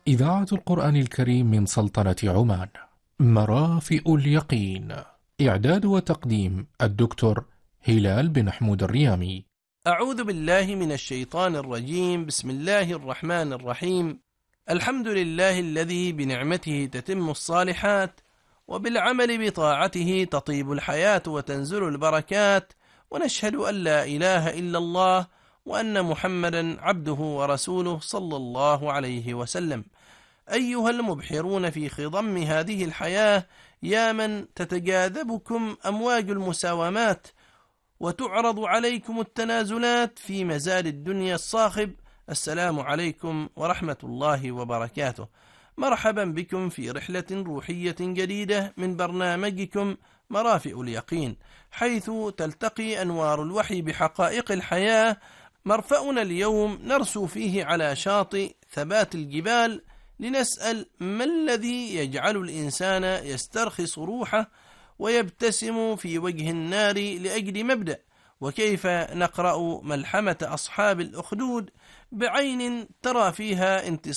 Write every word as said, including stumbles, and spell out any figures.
إذاعة القرآن الكريم من سلطنة عمان. مرافئ اليقين. إعداد وتقديم الدكتور هلال بن حمود الريامي. أعوذ بالله من الشيطان الرجيم. بسم الله الرحمن الرحيم. الحمد لله الذي بنعمته تتم الصالحات، وبالعمل بطاعته تطيب الحياة وتنزل البركات، ونشهد أن لا إله إلا الله وأن محمدا عبده ورسوله صلى الله عليه وسلم. أيها المبحرون في خضم هذه الحياة، يا من تتجاذبكم أمواج المساومات وتعرض عليكم التنازلات في مزال الدنيا الصاخب، السلام عليكم ورحمة الله وبركاته. مرحبا بكم في رحلة روحية جديدة من برنامجكم مرافئ اليقين، حيث تلتقي أنوار الوحي بحقائق الحياة. مرفأنا اليوم نرسو فيه على شاطئ ثبات الجبال، لنسأل ما الذي يجعل الإنسان يسترخص روحه ويبتسم في وجه النار لأجل مبدأ، وكيف نقرأ ملحمة أصحاب الأخدود بعين ترى فيها انتصار